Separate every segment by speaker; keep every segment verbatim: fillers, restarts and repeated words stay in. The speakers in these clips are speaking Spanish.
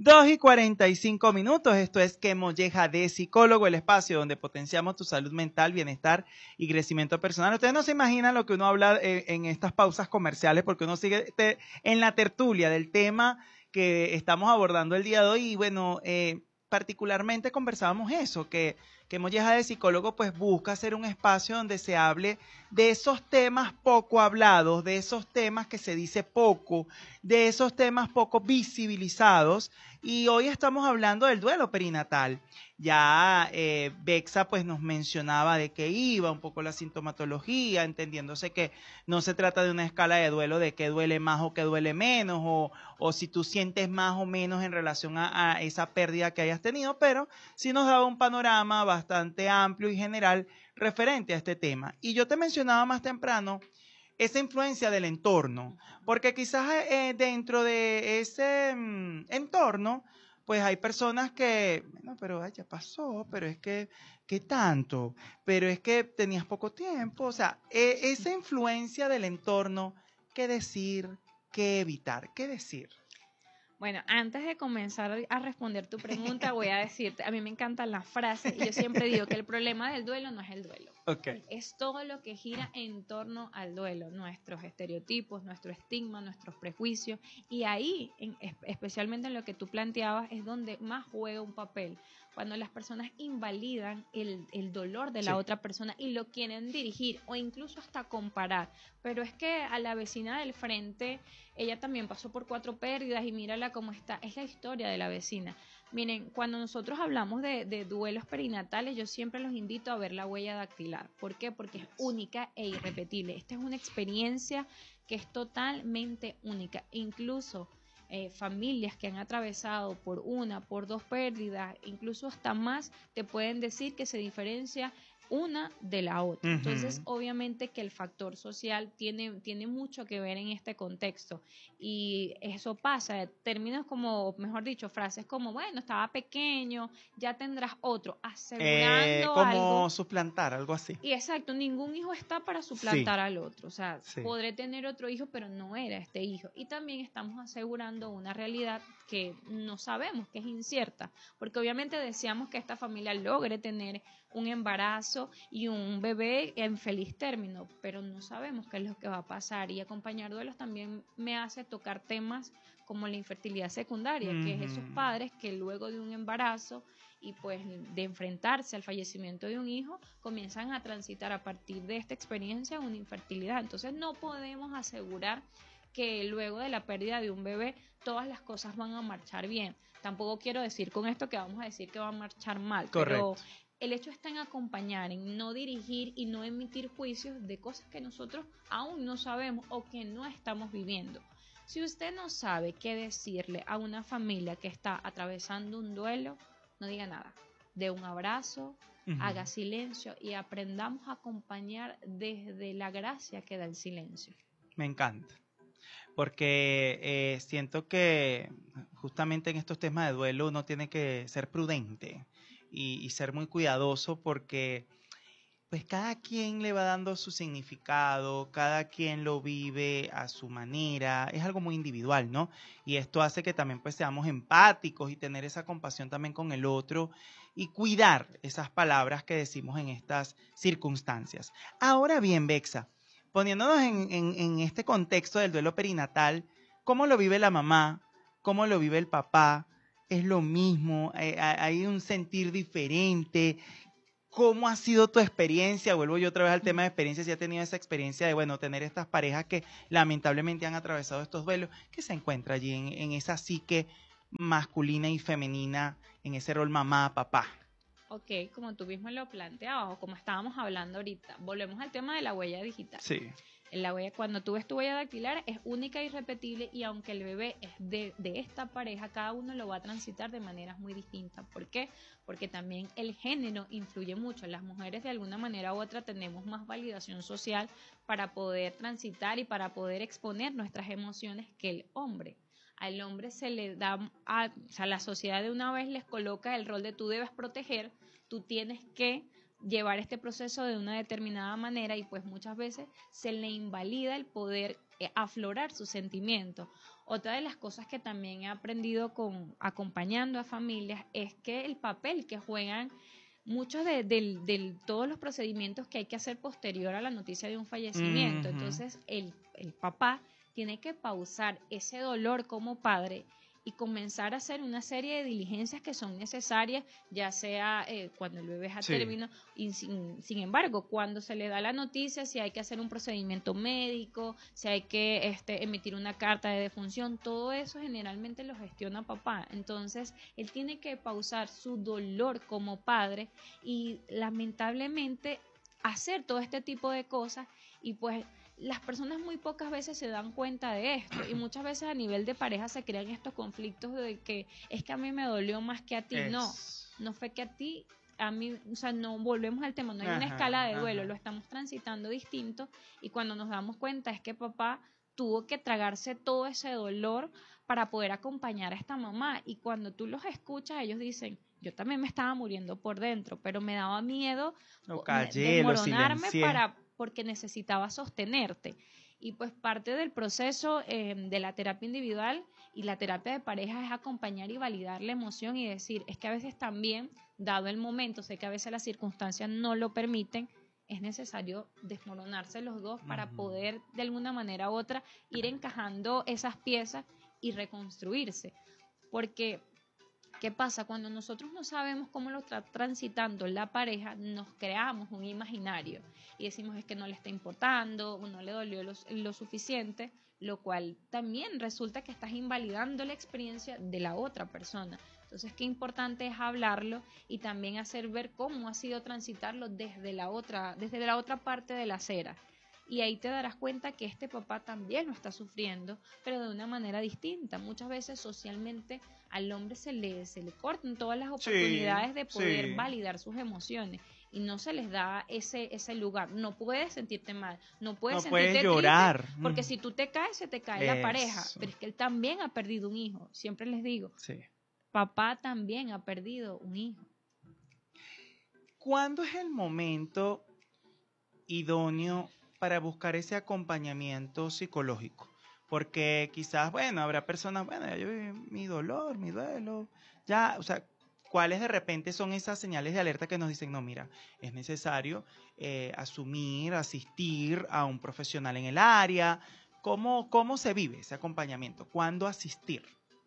Speaker 1: dos y cuarenta y cinco minutos, esto es Que Molleja de Psicólogo, el espacio donde potenciamos tu salud mental, bienestar y crecimiento personal. Ustedes no se imaginan lo que uno habla en, en estas pausas comerciales, porque uno sigue te, en la tertulia del tema que estamos abordando el día de hoy y bueno, eh, particularmente conversábamos eso, que, que Molleja de Psicólogo pues busca ser un espacio donde se hable de esos temas poco hablados, de esos temas que se dice poco, de esos temas poco visibilizados, y hoy estamos hablando del duelo perinatal. Ya eh, Bexa pues nos mencionaba de qué iba un poco la sintomatología, entendiéndose que no se trata de una escala de duelo de qué duele más o qué duele menos, o, o si tú sientes más o menos en relación a, a esa pérdida que hayas tenido, pero sí nos daba un panorama bastante amplio y general referente a este tema. Y yo te mencionaba más temprano esa influencia del entorno, porque quizás eh, dentro de ese mm, entorno, pues hay personas que, bueno, pero ay, ya pasó, pero es que, ¿qué tanto? Pero es que tenías poco tiempo, o sea, eh, esa influencia del entorno, ¿qué decir? ¿Qué evitar? ¿Qué decir?
Speaker 2: Bueno, antes de comenzar a responder tu pregunta, voy a decirte, a mí me encantan las frases y yo siempre digo que el problema del duelo no es el duelo.
Speaker 1: Okay.
Speaker 2: Es todo lo que gira en torno al duelo, nuestros estereotipos, nuestro estigma, nuestros prejuicios. Y ahí, en, especialmente en lo que tú planteabas, es donde más juega un papel. Cuando las personas invalidan el, el dolor de la sí. otra persona y lo quieren dirigir o incluso hasta comparar. Pero es que a la vecina del frente, ella también pasó por cuatro pérdidas y mírala cómo está. Es la historia de la vecina. Miren, cuando nosotros hablamos de, de duelos perinatales, yo siempre los invito a ver la huella dactilar. ¿Por qué? Porque es única e irrepetible. Esta es una experiencia que es totalmente única. Incluso eh, familias que han atravesado por una, por dos pérdidas, incluso hasta más, te pueden decir que se diferencia una de la otra. Uh-huh. Entonces, obviamente que el factor social tiene, tiene mucho que ver en este contexto y eso pasa, términos como, mejor dicho, frases como, bueno, estaba pequeño, ya tendrás otro, asegurando
Speaker 1: eh, como
Speaker 2: algo.
Speaker 1: suplantar, algo así.
Speaker 2: Y exacto, ningún hijo está para suplantar sí. al otro, o sea,
Speaker 1: sí.
Speaker 2: podré tener otro hijo, pero no era este hijo. Y también estamos asegurando una realidad que no sabemos, que es incierta, porque obviamente deseamos que esta familia logre tener un embarazo y un bebé en feliz término, pero no sabemos qué es lo que va a pasar, y acompañar duelos también me hace tocar temas como la infertilidad secundaria, uh-huh. que es esos padres que luego de un embarazo y pues de enfrentarse al fallecimiento de un hijo, comienzan a transitar a partir de esta experiencia una infertilidad. Entonces no podemos asegurar que luego de la pérdida de un bebé todas las cosas van a marchar bien. Tampoco quiero decir con esto que vamos a decir que va a marchar mal,
Speaker 1: correcto.
Speaker 2: Pero el hecho está en acompañar, en no dirigir y no emitir juicios de cosas que nosotros aún no sabemos o que no estamos viviendo. Si usted no sabe qué decirle a una familia que está atravesando un duelo, no diga nada, dé un abrazo, uh-huh. haga silencio y aprendamos a acompañar desde la gracia que da el silencio.
Speaker 1: Me encanta, porque eh, siento que justamente en estos temas de duelo uno tiene que ser prudente y, y ser muy cuidadoso, porque pues cada quien le va dando su significado, cada quien lo vive a su manera, es algo muy individual, ¿no? Y esto hace que también pues seamos empáticos y tener esa compasión también con el otro y cuidar esas palabras que decimos en estas circunstancias. Ahora bien, Bexa, poniéndonos en, en, en este contexto del duelo perinatal, ¿cómo lo vive la mamá? ¿Cómo lo vive el papá? ¿Es lo mismo? ¿Hay un sentir diferente? ¿Cómo ha sido tu experiencia? Vuelvo yo otra vez al tema de experiencia, si has tenido esa experiencia de, bueno, tener estas parejas que lamentablemente han atravesado estos duelos. ¿Qué se encuentra allí en, en esa psique masculina y femenina, en ese rol mamá, papá?
Speaker 2: Ok, como tú mismo lo planteabas o como estábamos hablando ahorita, volvemos al tema de la huella digital.
Speaker 1: Sí.
Speaker 2: La huella, cuando tú ves tu huella dactilar, es única e irrepetible, y aunque el bebé es de, de esta pareja, cada uno lo va a transitar de maneras muy distintas. ¿Por qué? Porque también el género influye mucho. Las mujeres de alguna manera u otra tenemos más validación social para poder transitar y para poder exponer nuestras emociones que el hombre. Al hombre se le da, a, o sea, la sociedad de una vez les coloca el rol de tú debes proteger, tú tienes que llevar este proceso de una determinada manera, y pues muchas veces se le invalida el poder eh, aflorar sus sentimientos. Otra de las cosas que también he aprendido con acompañando a familias es que el papel que juegan muchos de, de, de todos los procedimientos que hay que hacer posterior a la noticia de un fallecimiento. Uh-huh. Entonces, el, el papá tiene que pausar ese dolor como padre y comenzar a hacer una serie de diligencias que son necesarias, ya sea eh, cuando el bebé es a sí. término, y sin, sin embargo, cuando se le da la noticia, si hay que hacer un procedimiento médico, si hay que este, emitir una carta de defunción, todo eso generalmente lo gestiona papá. Entonces, él tiene que pausar su dolor como padre y lamentablemente hacer todo este tipo de cosas y pues las personas muy pocas veces se dan cuenta de esto y muchas veces a nivel de pareja se crean estos conflictos de que es que a mí me dolió más que a ti. Es... No, no fue que a ti, a mí, o sea, no volvemos al tema, no hay ajá, una escala de duelo, ajá. Lo estamos transitando distinto y cuando nos damos cuenta es que papá tuvo que tragarse todo ese dolor para poder acompañar a esta mamá y cuando tú los escuchas ellos dicen, yo también me estaba muriendo por dentro, pero me daba miedo
Speaker 1: lo callé,
Speaker 2: desmoronarme para porque necesitaba sostenerte. Y pues parte del proceso eh, de la terapia individual y la terapia de pareja es acompañar y validar la emoción y decir, es que a veces también, dado el momento, sé que a veces las circunstancias no lo permiten, es necesario desmoronarse los dos para uh-huh. poder de alguna manera u otra ir encajando esas piezas y reconstruirse. Porque ¿qué pasa? Cuando nosotros no sabemos cómo lo está transitando la pareja, nos creamos un imaginario y decimos es que no le está importando o no le dolió lo, lo suficiente, lo cual también resulta que estás invalidando la experiencia de la otra persona. Entonces, qué importante es hablarlo y también hacer ver cómo ha sido transitarlo desde la otra, desde la otra parte de la acera. Y ahí te darás cuenta que este papá también lo está sufriendo, pero de una manera distinta. Muchas veces socialmente al hombre se le, se le cortan todas las oportunidades sí, de poder sí. validar sus emociones y no se les da ese, ese lugar. No puedes sentirte mal, no puedes
Speaker 1: no
Speaker 2: sentirte
Speaker 1: puedes llorar.
Speaker 2: Triste, porque mm. si tú te caes, se te cae Eso. la pareja. Pero es que él también ha perdido un hijo. Siempre les digo,
Speaker 1: sí.
Speaker 2: papá también ha perdido un hijo.
Speaker 1: ¿Cuándo es el momento idóneo para buscar ese acompañamiento psicológico? Porque quizás, bueno, habrá personas, bueno, yo viví mi dolor, mi duelo, ya, o sea, ¿cuáles de repente son esas señales de alerta que nos dicen, no, mira, es necesario eh, asumir, asistir a un profesional en el área? ¿Cómo, cómo se vive ese acompañamiento? ¿Cuándo asistir?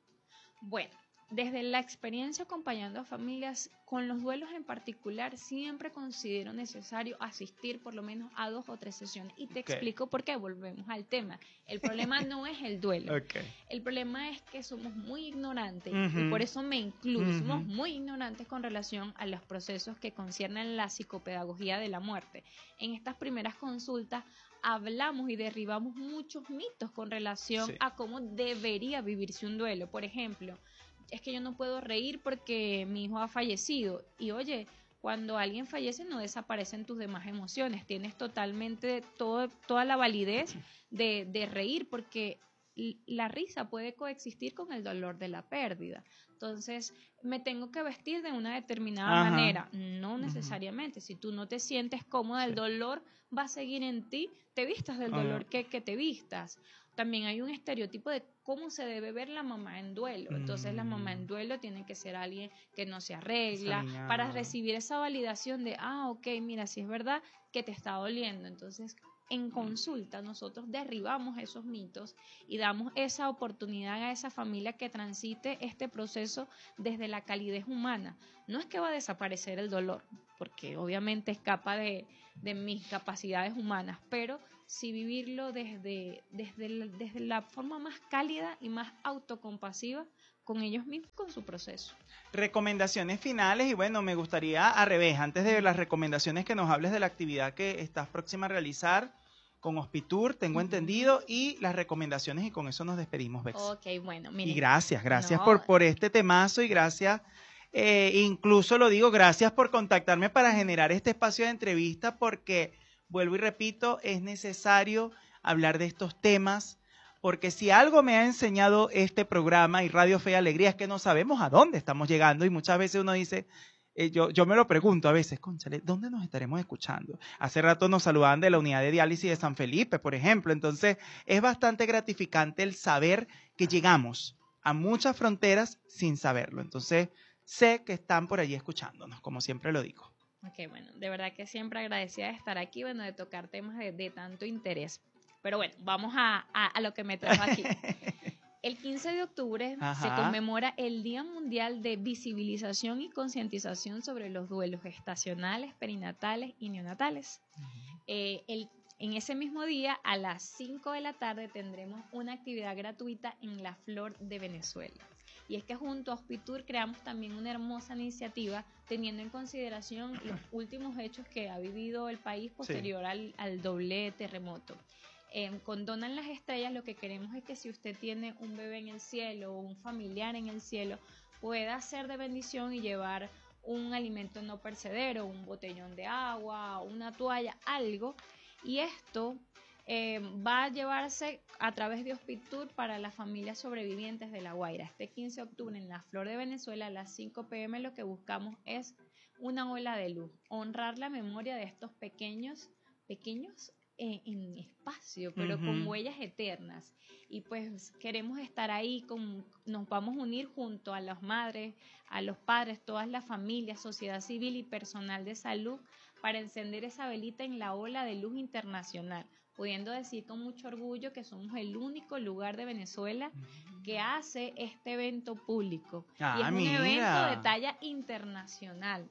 Speaker 2: Bueno, desde la experiencia acompañando a familias con los duelos en particular, siempre considero necesario asistir por lo menos a dos o tres sesiones. Y te okay. explico por qué, volvemos al tema. El problema no es el duelo.
Speaker 1: Okay.
Speaker 2: El problema es que somos muy ignorantes,
Speaker 1: uh-huh.
Speaker 2: y por eso me incluyo,
Speaker 1: uh-huh.
Speaker 2: somos muy ignorantes con relación a los procesos que conciernen la psicopedagogía de la muerte. En estas primeras consultas hablamos y derribamos muchos mitos con relación sí. a cómo debería vivirse un duelo. Por ejemplo, es que yo no puedo reír porque mi hijo ha fallecido. Y oye, cuando alguien fallece no desaparecen tus demás emociones. Tienes totalmente todo, toda la validez de, de reír porque la risa puede coexistir con el dolor de la pérdida. Entonces, me tengo que vestir de una determinada Ajá. manera. No necesariamente. Uh-huh. Si tú no te sientes cómoda, el sí. dolor va a seguir en ti. Te vistas del uh-huh. dolor que, que te vistas. También hay un estereotipo de cómo se debe ver la mamá en duelo. Entonces, mm. la mamá en duelo tiene que ser alguien que no se arregla para recibir esa validación de, ah, ok, mira, si es verdad que te está doliendo. Entonces, en consulta, nosotros derribamos esos mitos y damos esa oportunidad a esa familia que transite este proceso desde la calidez humana. No es que va a desaparecer el dolor, porque obviamente escapa de, de mis capacidades humanas, pero sí vivirlo desde, desde, la, desde la forma más cálida y más autocompasiva con ellos mismos, con su proceso.
Speaker 1: Recomendaciones finales y bueno, me gustaría al revés, antes de las recomendaciones que nos hables de la actividad que estás próxima a realizar con Hospitur, tengo uh-huh. entendido, y las recomendaciones y con eso nos despedimos, Bex.
Speaker 2: Ok, bueno, miren.
Speaker 1: Y gracias, gracias
Speaker 2: no.
Speaker 1: por, por este temazo y gracias, eh, incluso lo digo, gracias por contactarme para generar este espacio de entrevista porque, vuelvo y repito, es necesario hablar de estos temas porque si algo me ha enseñado este programa y Radio Fe y Alegría es que no sabemos a dónde estamos llegando y muchas veces uno dice, eh, yo, yo me lo pregunto a veces, cónchale, ¿dónde nos estaremos escuchando? Hace rato nos saludaban de la unidad de diálisis de San Felipe, por ejemplo. Entonces, es bastante gratificante el saber que llegamos a muchas fronteras sin saberlo. Entonces, sé que están por allí escuchándonos, como siempre lo digo.
Speaker 2: Ok, bueno, de verdad que siempre agradecida de estar aquí, bueno, de tocar temas de, de tanto interés. Pero bueno, vamos a, a, a lo que me trajo aquí. El quince de octubre Ajá. se conmemora el Día Mundial de Visibilización y Concientización sobre los duelos gestacionales, perinatales y neonatales. Uh-huh. eh, el, en ese mismo día, a las cinco de la tarde, tendremos una actividad gratuita en la Flor de Venezuela. Y es que junto a Hospitur creamos también una hermosa iniciativa teniendo en consideración los últimos hechos que ha vivido el país posterior sí. al, al doble terremoto. Eh, con Donan las Estrellas lo que queremos es que si usted tiene un bebé en el cielo o un familiar en el cielo, pueda ser de bendición y llevar un alimento no perecedero, un botellón de agua, una toalla, algo. Y esto eh, va a llevarse a través de Hospitur para las familias sobrevivientes de La Guaira. Este quince de octubre en la Flor de Venezuela a las cinco pe eme lo que buscamos es una ola de luz, honrar la memoria de estos pequeños, pequeños En, en espacio, pero uh-huh. con huellas eternas. Y pues queremos estar ahí, con, nos vamos a unir junto a las madres, a los padres, todas las familias, sociedad civil y personal de salud para encender esa velita en la ola de luz internacional, pudiendo decir con mucho orgullo que somos el único lugar de Venezuela que hace este evento público. Ah, y es un mira. evento de talla internacional.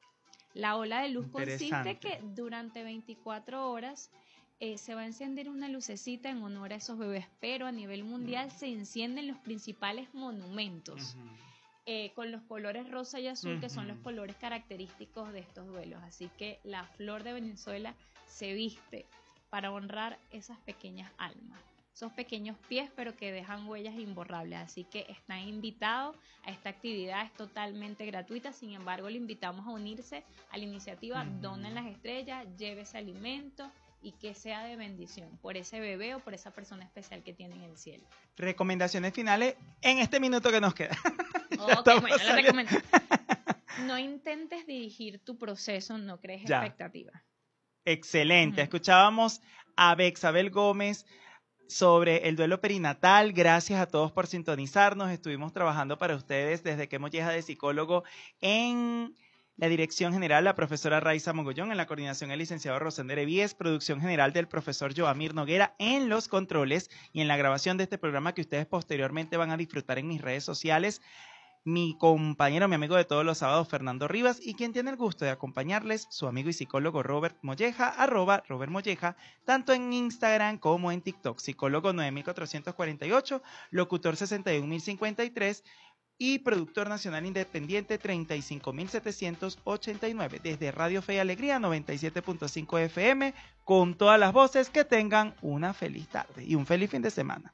Speaker 2: La ola de luz consiste que durante veinticuatro horas Eh, se va a encender una lucecita en honor a esos bebés, pero a nivel mundial uh-huh. se encienden los principales monumentos uh-huh. eh, con los colores rosa y azul, uh-huh. que son los colores característicos de estos duelos. Así que la Flor de Venezuela se viste para honrar esas pequeñas almas, esos pequeños pies, pero que dejan huellas imborrables. Así que están invitados a esta actividad, es totalmente gratuita. Sin embargo, le invitamos a unirse a la iniciativa uh-huh. Donen las Estrellas, lleve ese alimento y que sea de bendición por ese bebé o por esa persona especial que tiene en el cielo.
Speaker 1: Recomendaciones finales en este minuto que nos queda.
Speaker 2: Ok, bueno, la recomendación. No intentes dirigir tu proceso, no crees ya. expectativas.
Speaker 1: Excelente. Uh-huh. Escuchábamos a Bexabel Gómez sobre el duelo perinatal. Gracias a todos por sintonizarnos. Estuvimos trabajando para ustedes desde que Molleja de Psicólogo en la dirección general, la profesora Raiza Mogollón, en la coordinación el licenciado Rosender Evíes, producción general del profesor Joamir Noguera en los controles y en la grabación de este programa que ustedes posteriormente van a disfrutar en mis redes sociales. Mi compañero, mi amigo de todos los sábados, Fernando Rivas, y quien tiene el gusto de acompañarles, su amigo y psicólogo Robert Molleja, arroba Robert Molleja, tanto en Instagram como en TikTok. Psicólogo nueve mil cuatrocientos cuarenta y ocho, locutor sesenta y un mil cincuenta y tres, y productor nacional independiente treinta y cinco mil setecientos ochenta y nueve, desde Radio Fe y Alegría noventa y siete punto cinco efe eme, con todas las voces. Que tengan una feliz tarde y un feliz fin de semana.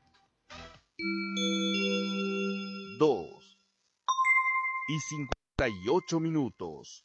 Speaker 3: Dos y cincuenta y ocho minutos.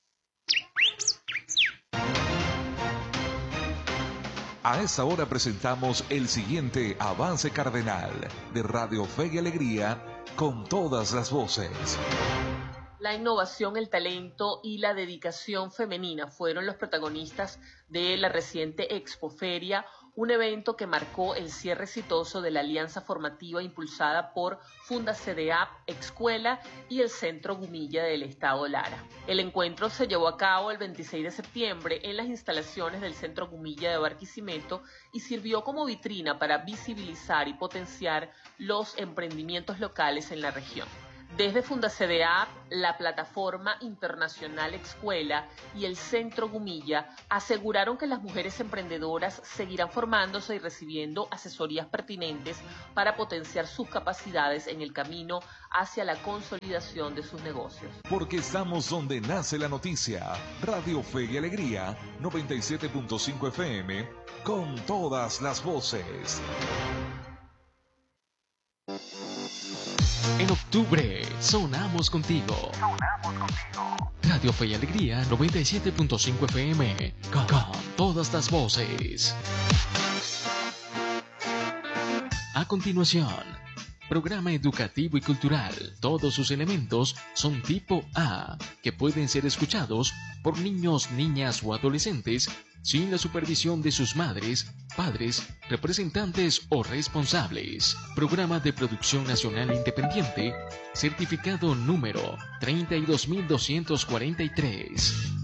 Speaker 4: A esta hora presentamos el siguiente avance cardenal de Radio Fe y Alegría, con todas las voces.
Speaker 5: La innovación, el talento y la dedicación femenina fueron los protagonistas de la reciente Expoferia, un evento que marcó el cierre exitoso de la alianza formativa impulsada por Fundacdap, Excuela y el Centro Gumilla del Estado Lara. El encuentro se llevó a cabo el veintiséis de septiembre en las instalaciones del Centro Gumilla de Barquisimeto y sirvió como vitrina para visibilizar y potenciar los emprendimientos locales en la región. Desde Fundacdap, la plataforma internacional Excuela y el Centro Gumilla aseguraron que las mujeres emprendedoras seguirán formándose y recibiendo asesorías pertinentes para potenciar sus capacidades en el camino hacia la consolidación de sus negocios.
Speaker 4: Porque estamos donde nace la noticia. Radio Fe y Alegría, noventa y siete punto cinco efe eme, con todas las voces.
Speaker 6: En octubre, sonamos contigo. Sonamos contigo. Radio Fe y Alegría, noventa y siete punto cinco efe eme, con, con todas las voces. A continuación, Programa educativo y cultural. Todos sus elementos son tipo A, que pueden ser escuchados por niños, niñas o adolescentes sin la supervisión de sus madres, padres, representantes o responsables. Programa de producción nacional independiente, certificado número treinta y dos mil doscientos cuarenta y tres.